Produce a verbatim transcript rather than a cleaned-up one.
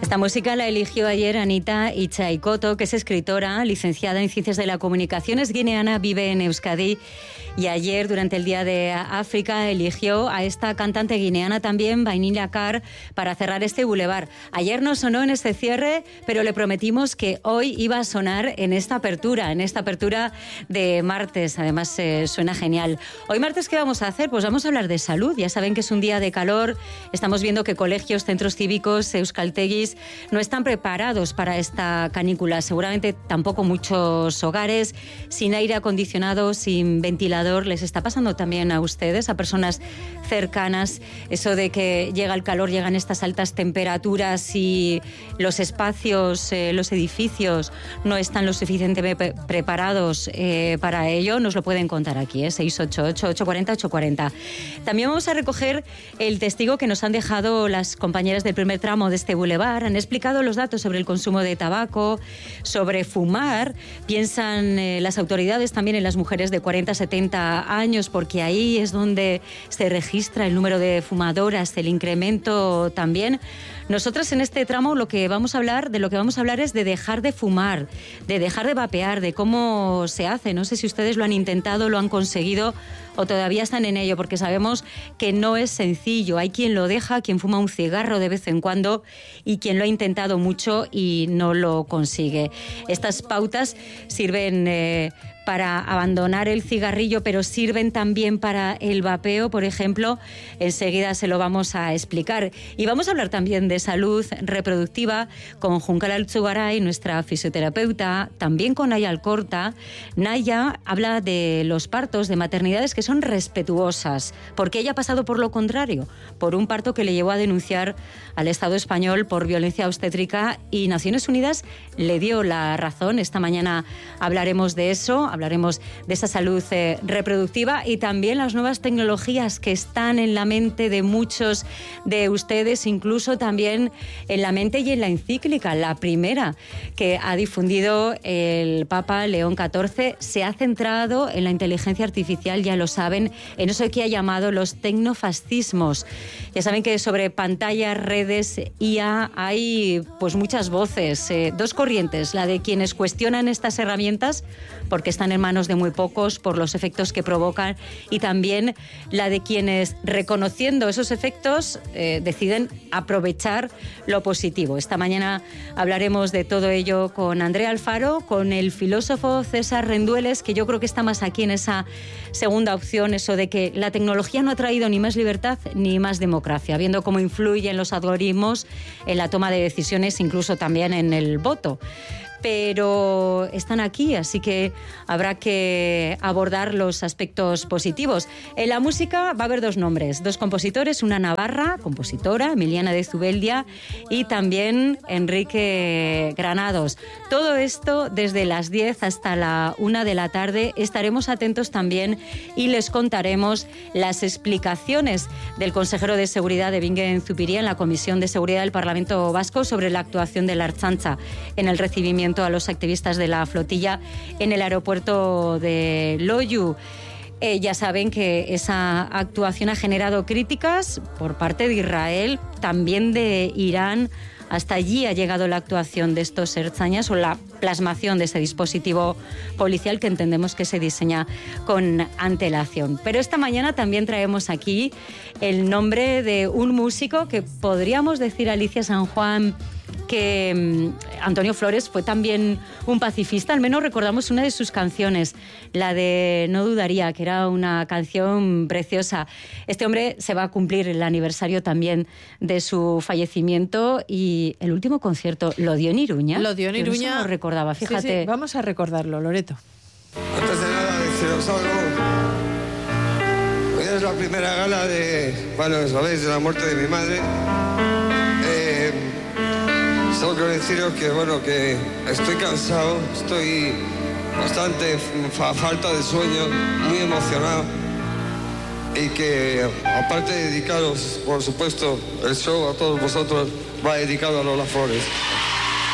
Esta música la eligió ayer Anita Ichaikoto, que es escritora, licenciada en Ciencias de la Comunicación, es guineana, vive en Euskadi, y ayer, durante el Día de África, eligió a esta cantante guineana también, Vainia Carr, para cerrar este bulevar. Ayer no sonó en este cierre, pero le prometimos que hoy iba a sonar en esta apertura, en esta apertura de martes. Además, eh, suena genial. Hoy martes, ¿qué vamos a hacer? Pues vamos a hablar de salud. Ya saben que es un día de calor. Estamos viendo que colegios, centros cívicos, euskaltegis no están preparados para esta canícula. Seguramente tampoco muchos hogares, sin aire acondicionado, sin ventilador. Les está pasando también a ustedes, a personas cercanas, eso de que llega el calor, llegan estas altas temperaturas y los espacios, eh, los edificios no están lo suficientemente preparados eh, para ello. Nos lo pueden contar aquí, ¿eh? seis ocho ocho, ocho cuatro cero, ocho cuatro cero. También vamos a recoger el testigo que nos han dejado las compañeras del primer tramo de este bulevar. Han explicado los datos sobre el consumo de tabaco, sobre fumar. Piensan eh, las autoridades también en las mujeres de cuarenta a setenta años, porque ahí es donde se registra el número de fumadoras, el incremento también. Nosotras en este tramo lo que vamos a hablar, de lo que vamos a hablar es de dejar de fumar, de dejar de vapear, de cómo se hace. No sé si ustedes lo han intentado, lo han conseguido o todavía están en ello, porque sabemos que no es sencillo. Hay quien lo deja, quien fuma un cigarro de vez en cuando y quien lo ha intentado mucho y no lo consigue. Estas pautas sirven eh, para abandonar el cigarrillo, pero sirven también para el vapeo, por ejemplo. Enseguida se lo vamos a explicar. Y vamos a hablar también de salud reproductiva con Junkal Altzugaray, nuestra fisioterapeuta, también con Naya Alcorta. Naya habla de los partos, de maternidades que son respetuosas, porque ella ha pasado por lo contrario, por un parto que le llevó a denunciar al Estado español por violencia obstétrica, y Naciones Unidas le dio la razón. Esta mañana hablaremos de eso, hablaremos de esa salud eh, reproductiva y también las nuevas tecnologías que están en la mente de muchos de ustedes, incluso también en la mente y en la encíclica, la primera que ha difundido el Papa León catorce, se ha centrado en la inteligencia artificial, ya lo saben, en eso que ha llamado los tecnofascismos. Ya saben que sobre pantallas, redes, I A, hay pues muchas voces, eh, dos corrientes, la de quienes cuestionan estas herramientas porque están en manos de muy pocos por los efectos que provocan, y también la de quienes, reconociendo esos efectos, eh, deciden aprovechar lo positivo. Esta mañana hablaremos de todo ello con Andrea Alfaro, con el filósofo César Rendueles, que yo creo que está más aquí en esa segunda opción, eso de que la tecnología no ha traído ni más libertad ni más democracia, viendo cómo influyen los algoritmos en la toma de decisiones, incluso también en el voto. Pero están aquí, así que habrá que abordar los aspectos positivos. En la música va a haber dos nombres, dos compositores, una navarra, compositora, Emiliana de Zubeldia, y también Enrique Granados. Todo esto desde las diez hasta la una de la tarde. Estaremos atentos también y les contaremos las explicaciones del consejero de Seguridad de Bingen Zupiria en la Comisión de Seguridad del Parlamento Vasco sobre la actuación de la Ertzaintza en el recibimiento a los activistas de la flotilla en el aeropuerto de Loiu. Eh, ya saben que esa actuación ha generado críticas por parte de Israel, también de Irán. Hasta allí ha llegado la actuación de estos ertzainas, o la plasmación de ese dispositivo policial que entendemos que se diseña con antelación. Pero esta mañana también traemos aquí el nombre de un músico que podríamos decir, Alicia San Juan, que um, Antonio Flores fue también un pacifista. Al menos recordamos una de sus canciones, la de No dudaría, que era una canción preciosa. Este hombre se va a cumplir el aniversario también de su fallecimiento, y el último concierto lo dio en Iruña. Lo dio en Iruña. No lo recordaba, fíjate. Sí, sí, vamos a recordarlo, Loreto. Antes de nada, deciros algo. Hoy es la primera gala de, bueno, sabéis, de la muerte de mi madre. Eh, solo quiero deciros que, bueno, que estoy cansado, estoy bastante a falta de sueño, muy emocionado. Y que, aparte de dedicaros, por supuesto, el show a todos vosotros, va dedicado a Lola Flores.